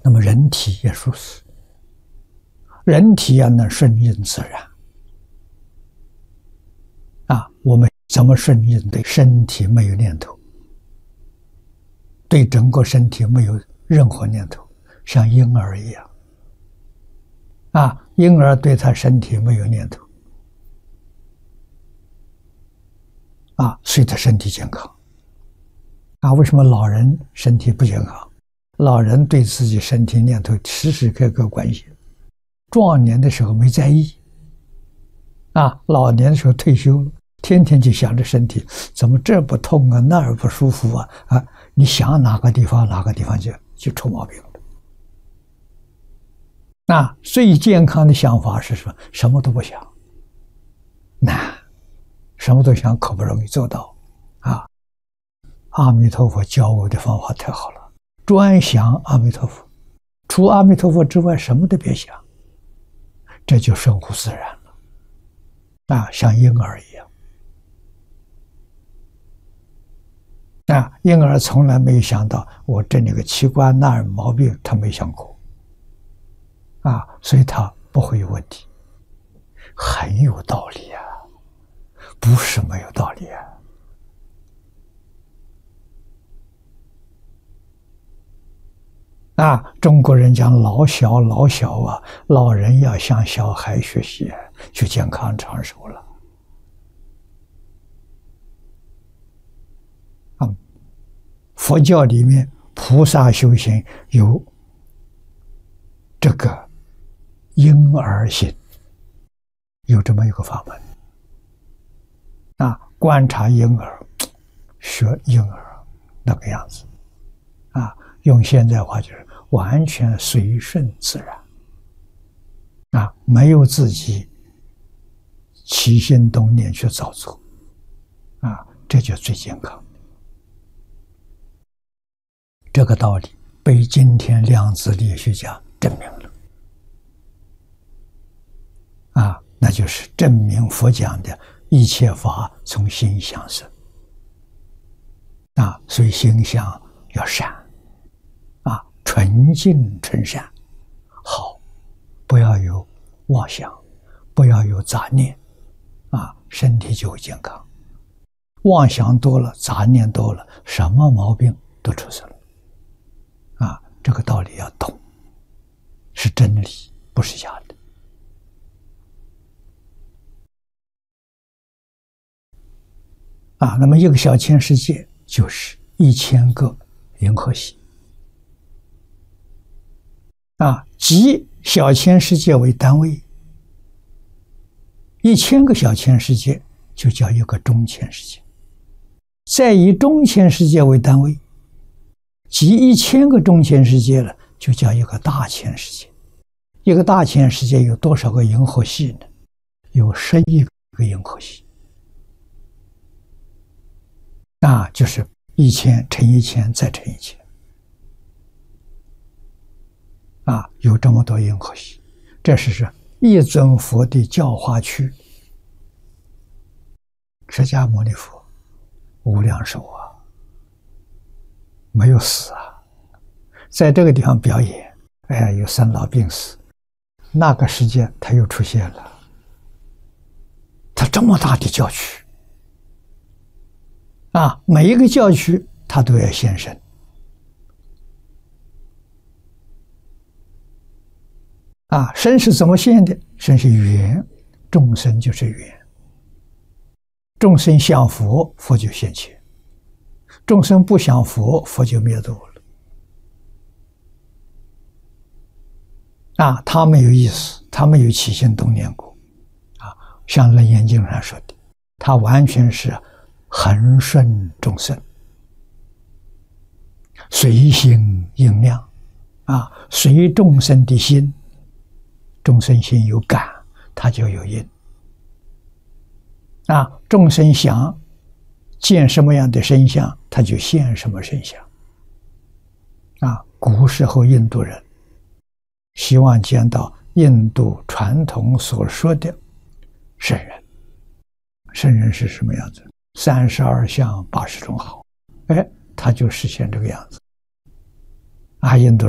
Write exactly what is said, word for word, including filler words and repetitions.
那么人体也如此，人体要能顺应自然啊，我们怎么顺应对身体没有念头，对整个身体没有任何念头，像婴儿一样啊，婴儿对他身体没有念头啊，所以他身体健康啊。为什么老人身体不健康？老人对自己身体念头时时刻刻关心，壮年的时候没在意啊，老年的时候退休了，天天就想着身体怎么这不痛啊，那儿不舒服啊啊！你想哪个地方哪个地方就就出毛病了。那最健康的想法是什么？什么都不想，难，什么都想可不容易做到啊！阿弥陀佛教我的方法太好了，专想阿弥陀佛，除阿弥陀佛之外什么都别想，这就顺乎自然了啊，像婴儿一样。啊，婴儿从来没有想到我这里个器官那儿毛病，他没想过啊，所以他不会有问题，很有道理啊，不是没有道理啊。啊，中国人讲老小老小啊，老人要向小孩学习，就健康长寿了。嗯，佛教里面菩萨修行有这个婴儿行，有这么一个法门啊，观察婴儿，学婴儿那个样子啊，用现在话就是完全随顺自然啊，没有自己起心动念去造作啊，这就最健康。这个道理被今天量子力学家证明了啊，那就是证明佛讲的一切法从心想生啊，所以心想要善啊，纯净纯善，好，不要有妄想，不要有杂念啊，身体就会健康。妄想多了，杂念多了，什么毛病都出现了啊，这个道理要懂，是真理，不是假的啊。那么一个小千世界就是一千个银河系啊，即小千世界为单位，一千个小千世界就叫一个中千世界，再以中千世界为单位，即一千个中千世界了，就叫一个大千世界。一个大千世界有多少个银河系呢？有十亿个银河系啊，就是一千乘一千再乘一千啊，有这么多银河系。这是是一尊佛的教化区，释迦牟尼佛无量寿啊，没有死啊，在这个地方表演，哎呀，有生老病死，那个时间他又出现了，他这么大的教区啊，每一个教区他都要现身啊，身是怎么现的？身是缘，众生就是缘，众生想佛，佛就现前；众生不想佛，佛就灭度了。啊，他没有意思，他没有起心动念过，啊，像《楞严经》上说的，他完全是恒顺众生，随心应量，啊，随众生的心，众生心有感，他就有因。啊，众生想见什么样的身相，他就现什么身相。啊，古时候印度人希望见到印度传统所说的圣人，圣人是什么样子？三十二相八十种好，哎，他就实现这个样子。啊，印度